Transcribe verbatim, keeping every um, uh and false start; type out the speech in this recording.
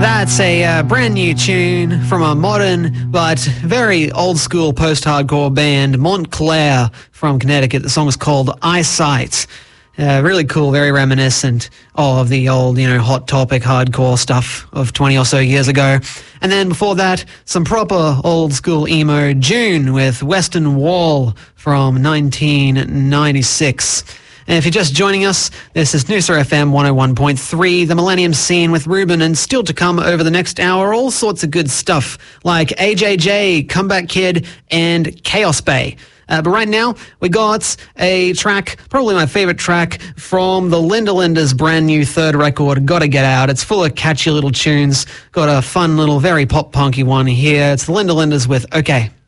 That's a uh, brand new tune from a modern but very old school post-hardcore band, Montclair from Connecticut. The song is called Eyesight. Uh, really cool, very reminiscent of the old, you know, Hot Topic hardcore stuff of twenty or so years ago. And then before that, some proper old school emo, June with Western Wall from nineteen ninety-six. And if you're just joining us, this is Noosa F M one oh one point three, the Millennium Scene with Ruben, and still to come over the next hour, all sorts of good stuff like A J J, Comeback Kid, and Chaos Bay. Uh, but right now, we got a track, probably my favorite track, from the Linda Linda's brand new third record, Gotta Get Out. It's full of catchy little tunes. Got a fun little, very pop-punky one here. It's the Linda Linda's with OK.